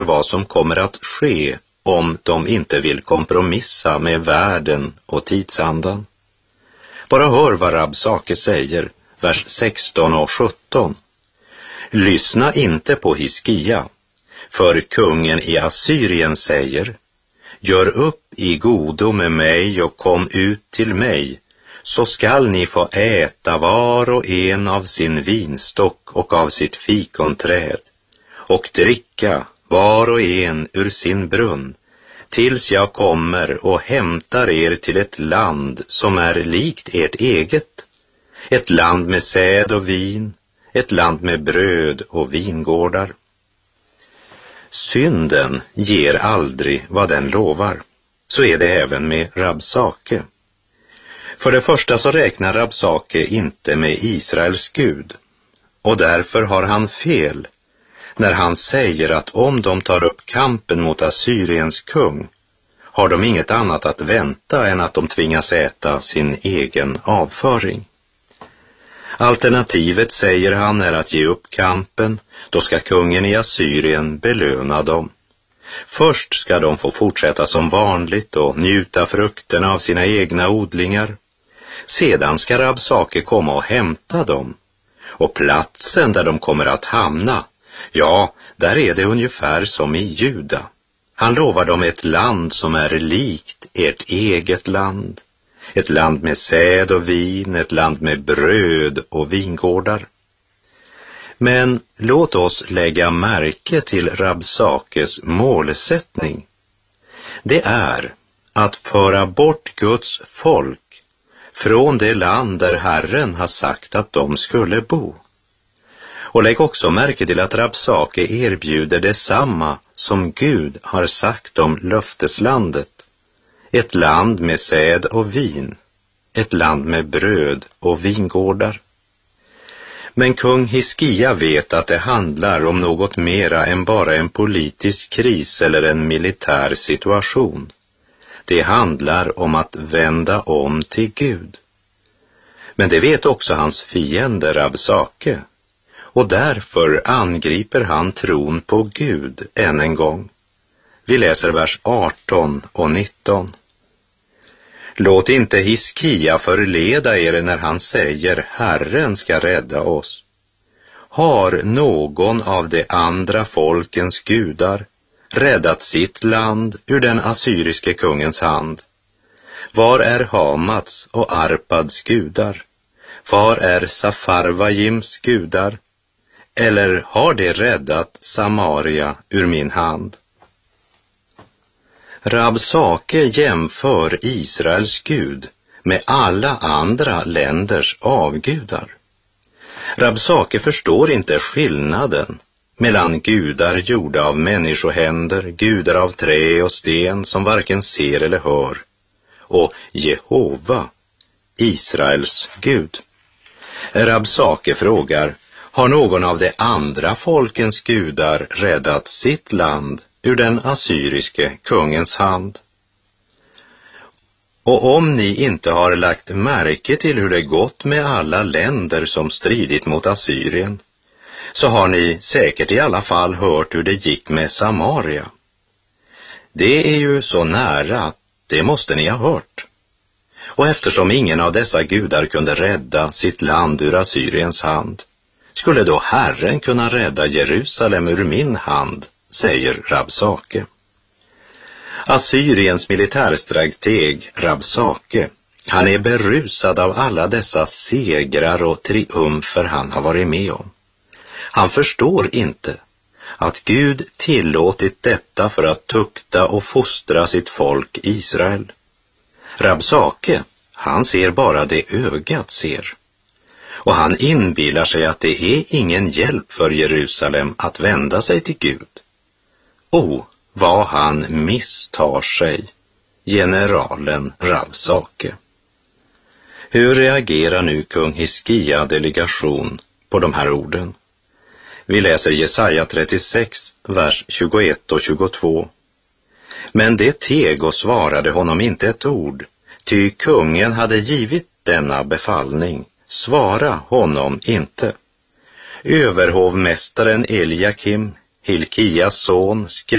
vad som kommer att ske om de inte vill kompromissa med världen och tidsandan. Bara hör vad Rabsake säger, vers 16 och 17. Lyssna inte på Hiskia, för kungen i Assyrien säger: gör upp i godo med mig och kom ut till mig, så skall ni få äta var och en av sin vinstock och av sitt fikonträd, och dricka var och en ur sin brunn, tills jag kommer och hämtar er till ett land som är likt ert eget, ett land med säd och vin, ett land med bröd och vingårdar. Synden ger aldrig vad den lovar. Så är det även med Rabsake. För det första så räknar Rabsake inte med Israels Gud, och därför har han fel när han säger att om de tar upp kampen mot Assyriens kung har de inget annat att vänta än att de tvingas äta sin egen avföring. Alternativet, säger han, är att ge upp kampen. Då ska kungen i Assyrien belöna dem. Först ska de få fortsätta som vanligt och njuta frukterna av sina egna odlingar. Sedan ska Rabsake komma och hämta dem. Och platsen där de kommer att hamna, ja, där är det ungefär som i Juda. Han lovar dem ett land som är likt ert eget land. Ett land med säd och vin, ett land med bröd och vingårdar. Men låt oss lägga märke till Rabsakes målsättning. Det är att föra bort Guds folk från det land där Herren har sagt att de skulle bo. Och lägg också märke till att Rabsake erbjuder detsamma som Gud har sagt om löfteslandet. Ett land med säd och vin, ett land med bröd och vingårdar. Men kung Hiskia vet att det handlar om något mera än bara en politisk kris eller en militär situation. Det handlar om att vända om till Gud. Men det vet också hans fiende Rabsake, och därför angriper han tron på Gud än en gång. Vi läser vers 18 och 19. Låt inte Hiskia förleda er när han säger Herren ska rädda oss. Har någon av de andra folkens gudar räddat sitt land ur den assyriske kungens hand? Var är Hamats och Arpads gudar? Var är Safarvajims gudar? Eller har de räddat Samaria ur min hand? Rabsake jämför Israels Gud med alla andra länders avgudar. Rabsake förstår inte skillnaden mellan gudar gjorda av människohänder, gudar av trä och sten som varken ser eller hör, och Jehova, Israels Gud. Rabsake frågar, har någon av de andra folkens gudar räddat sitt land ur den assyriske kungens hand? Och om ni inte har lagt märke till hur det gått med alla länder som stridit mot Assyrien, så har ni säkert i alla fall hört hur det gick med Samaria. Det är ju så nära att det måste ni ha hört. Och eftersom ingen av dessa gudar kunde rädda sitt land ur Assyriens hand, skulle då Herren kunna rädda Jerusalem ur min hand, säger Rabsake. Assyriens militärstrateg Rabsake, han är berusad av alla dessa segrar och triumfer han har varit med om. Han förstår inte att Gud tillåtit detta för att tukta och fostra sitt folk Israel. Rabsake, han ser bara det ögat ser. Och han inbillar sig att det är ingen hjälp för Jerusalem att vända sig till Gud. Vad han misstar sig, generalen Rabsake. Hur reagerar nu kung Hiskia delegation på de här orden? Vi läser Jesaja 36, vers 21 och 22. Men det teg och svarade honom inte ett ord, ty kungen hade givit denna befallning. Svara honom inte. Överhovmästaren Eliakim, Hilkias son,